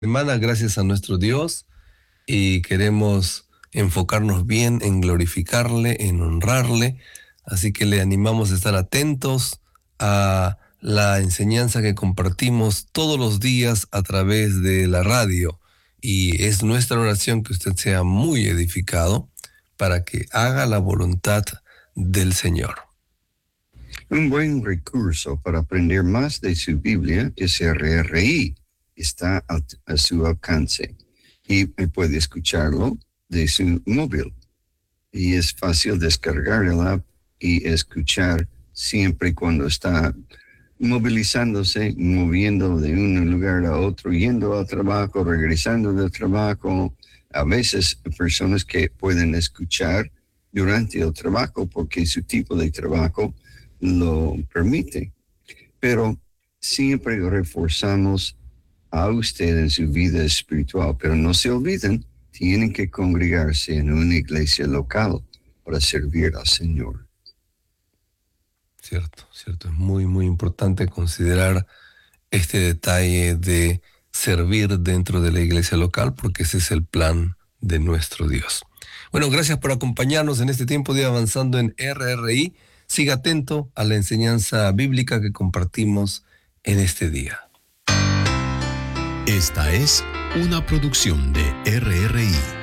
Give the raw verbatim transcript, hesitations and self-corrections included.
Semana, gracias a nuestro Dios, y queremos enfocarnos bien en glorificarle, en honrarle. Así que le animamos a estar atentos a la enseñanza que compartimos todos los días a través de la radio. Y es nuestra oración que usted sea muy edificado para que haga la voluntad del Señor. Un buen recurso para aprender más de su Biblia es R R I. Está a, a su alcance y puede escucharlo de su móvil. Y es fácil descargar el app y escuchar siempre cuando está movilizándose, moviendo de un lugar a otro, yendo al trabajo, regresando del trabajo. A veces personas que pueden escuchar durante el trabajo porque su tipo de trabajo lo permite. Pero siempre reforzamos a usted en su vida espiritual, pero no se olviden, tienen que congregarse en una iglesia local para servir al Señor. Cierto, cierto. Es muy, muy importante considerar este detalle de servir dentro de la iglesia local, porque ese es el plan de nuestro Dios. Bueno, gracias por acompañarnos en este tiempo de Avanzando en R R I. Siga atento a la enseñanza bíblica que compartimos en este día. Esta es una producción de R R I.